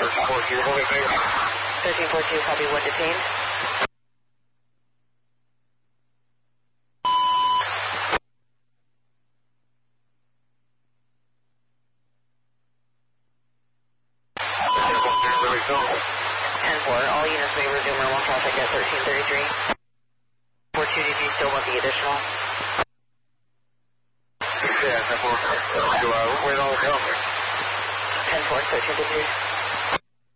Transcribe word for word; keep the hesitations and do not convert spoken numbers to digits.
thirteen fourteen, hold it there. thirteen fourteen, copy, one detained. ten four, all units may resume normal traffic at thirteen thirty-three. four two, did you still want the additional? Yeah, ten four. Do I wait all the way? ten four, thirteen thirty-three.